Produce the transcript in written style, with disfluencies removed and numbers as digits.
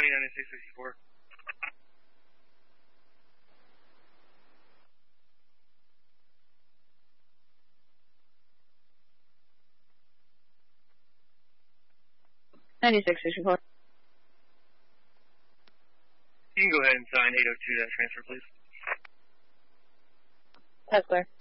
County 9664. You can go ahead and sign 802 that transfer, please. That's clear.